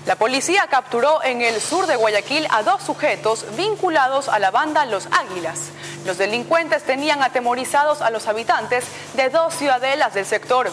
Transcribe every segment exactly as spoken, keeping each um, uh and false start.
La policía capturó en el sur de Guayaquil a dos sujetos vinculados a la banda Los Águilas. Los delincuentes tenían atemorizados a los habitantes de dos ciudadelas del sector.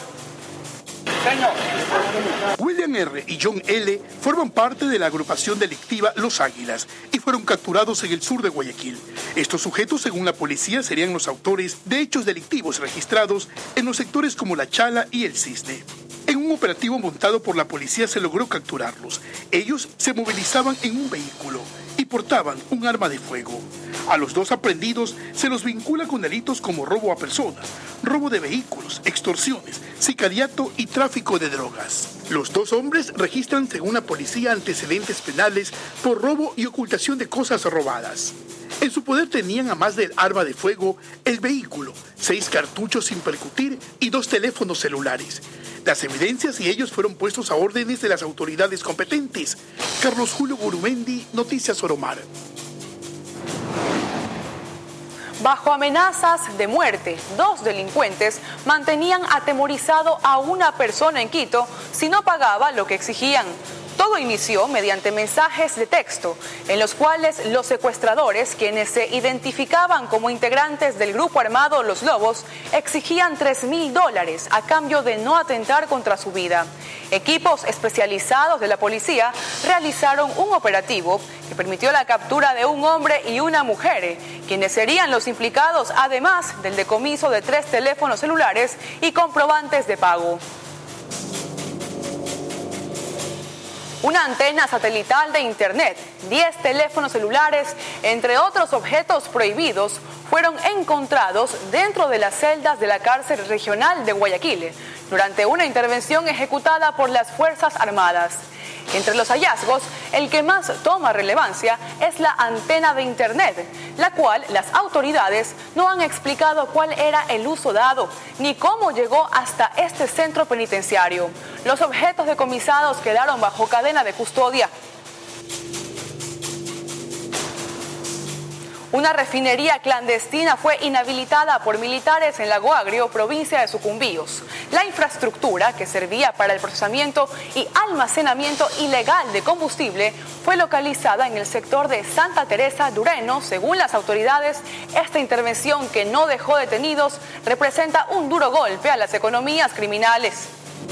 William R. y John L. forman parte de la agrupación delictiva Los Águilas y fueron capturados en el sur de Guayaquil. Estos sujetos, según la policía, serían los autores de hechos delictivos registrados en los sectores como La Chala y El Cisne. En un operativo montado por la policía se logró capturarlos. Ellos se movilizaban en un vehículo y portaban un arma de fuego. A los dos aprehendidos se los vincula con delitos como robo a personas, robo de vehículos, extorsiones, sicariato y tráfico de drogas. Los dos hombres registran, según la policía, antecedentes penales por robo y ocultación de cosas robadas. En su poder tenían, a más del arma de fuego, el vehículo, seis cartuchos sin percutir y dos teléfonos celulares. Las evidencias y ellos fueron puestos a órdenes de las autoridades competentes. Carlos Julio Gurumendi, Noticias Oromar. Bajo amenazas de muerte, dos delincuentes mantenían atemorizado a una persona en Quito si no pagaba lo que exigían. Todo inició mediante mensajes de texto, en los cuales los secuestradores, quienes se identificaban como integrantes del grupo armado Los Lobos, exigían tres mil dólares a cambio de no atentar contra su vida. Equipos especializados de la policía realizaron un operativo que permitió la captura de un hombre y una mujer, quienes serían los implicados, además del decomiso de tres teléfonos celulares y comprobantes de pago. Una antena satelital de internet, diez teléfonos celulares, entre otros objetos prohibidos, fueron encontrados dentro de las celdas de la cárcel regional de Guayaquil durante una intervención ejecutada por las Fuerzas Armadas. Entre los hallazgos, el que más toma relevancia es la antena de internet, la cual las autoridades no han explicado cuál era el uso dado, ni cómo llegó hasta este centro penitenciario. Los objetos decomisados quedaron bajo cadena de custodia. Una refinería clandestina fue inhabilitada por militares en Lago Agrio, provincia de Sucumbíos. La infraestructura que servía para el procesamiento y almacenamiento ilegal de combustible fue localizada en el sector de Santa Teresa Dureno. Según las autoridades, esta intervención, que no dejó detenidos, representa un duro golpe a las economías criminales.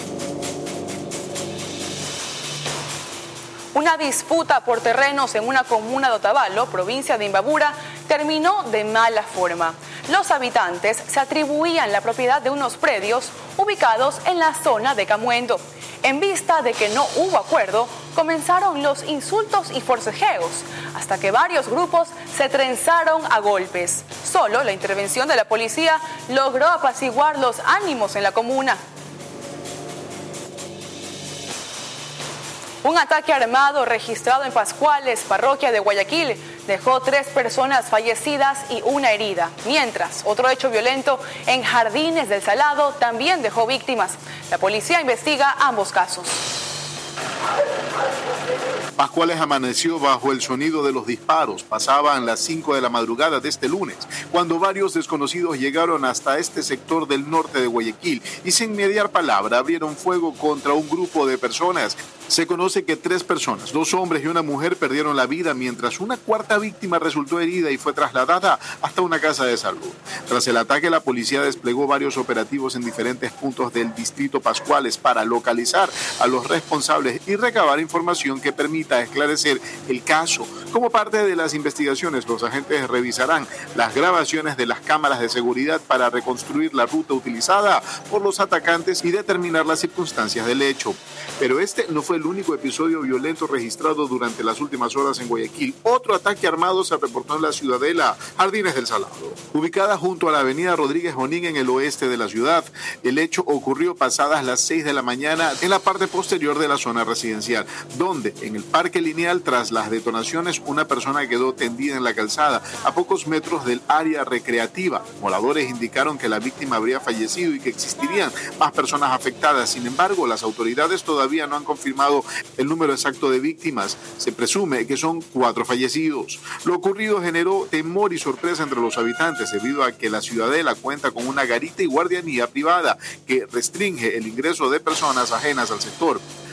Una disputa por terrenos en una comuna de Otavalo, provincia de Imbabura, terminó de mala forma. Los habitantes se atribuían la propiedad de unos predios ubicados en la zona de Camuendo. En vista de que no hubo acuerdo, comenzaron los insultos y forcejeos, hasta que varios grupos se trenzaron a golpes. Solo la intervención de la policía logró apaciguar los ánimos en la comuna. Un ataque armado registrado en Pascuales, parroquia de Guayaquil, dejó tres personas fallecidas y una herida, mientras otro hecho violento en Jardines del Salado también dejó víctimas. La policía investiga ambos casos. Pascuales amaneció bajo el sonido de los disparos. Pasaban las cinco de la madrugada de este lunes, cuando varios desconocidos llegaron hasta este sector del norte de Guayaquil y sin mediar palabra abrieron fuego contra un grupo de personas. Se conoce que tres personas, dos hombres y una mujer, perdieron la vida, mientras una cuarta víctima resultó herida y fue trasladada hasta una casa de salud. Tras el ataque, la policía desplegó varios operativos en diferentes puntos del distrito Pascuales para localizar a los responsables y recabar información que permita esclarecer el caso. Como parte de las investigaciones, los agentes revisarán las grabaciones de las cámaras de seguridad para reconstruir la ruta utilizada por los atacantes y determinar las circunstancias del hecho. Pero este no fue el único episodio violento registrado durante las últimas horas en Guayaquil. Otro ataque armado se reportó en la ciudadela Jardines del Salado, ubicada junto a la avenida Rodríguez Jonín en el oeste de la ciudad. El hecho ocurrió pasadas las seis de la mañana en la parte posterior de la zona residencial, donde en el parque lineal, tras las detonaciones, una persona quedó tendida en la calzada a pocos metros del área recreativa. Moradores indicaron que la víctima habría fallecido y que existirían más personas afectadas. Sin embargo, las autoridades todavía no han confirmado el número exacto de víctimas. Se presume que son cuatro fallecidos. Lo ocurrido generó temor y sorpresa entre los habitantes debido a que la ciudadela cuenta con una garita y guardianía privada que restringe el ingreso de personas ajenas al sector.